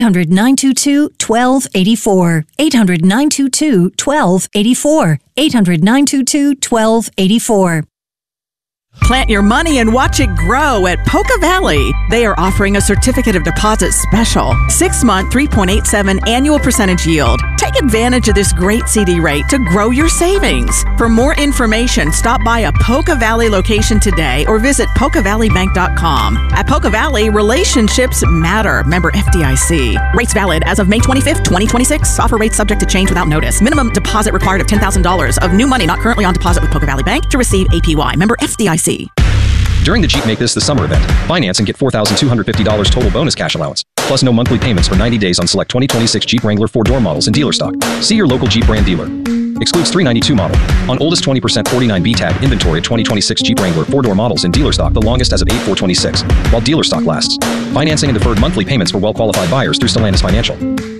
800-922-1284. 800-922-1284. 800-922-1284. Plant your money and watch it grow at Polka Valley. They are offering a certificate of deposit special. 6-month, 3.87 annual percentage yield. Take advantage of this great CD rate to grow your savings. For more information, stop by a Polka Valley location today or visit PolkaValleyBank.com. At Polka Valley, relationships matter. Member FDIC. Rates valid as of May 25th, 2026. Offer rates subject to change without notice. Minimum deposit required of $10,000 of new money not currently on deposit with Polka Valley Bank to receive APY. Member FDIC. During the Jeep Make This the Summer event, finance and get $4,250 total bonus cash allowance, plus no monthly payments for 90 days on select 2026 Jeep Wrangler 4-door models in dealer stock. See your local Jeep brand dealer. Excludes 392 model. On oldest 20% 49B tag inventory of 2026 Jeep Wrangler 4-door models in dealer stock, the longest as of 8/4/26, while dealer stock lasts. Financing and deferred monthly payments for well-qualified buyers through Stellantis Financial.